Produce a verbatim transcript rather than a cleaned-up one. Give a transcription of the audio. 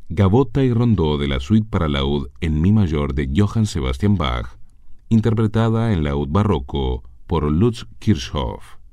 Gavotta y rondó de la suite para laúd en mi mayor de Johann Sebastian Bach, interpretada en laúd barroco por Lutz Kirchhoff.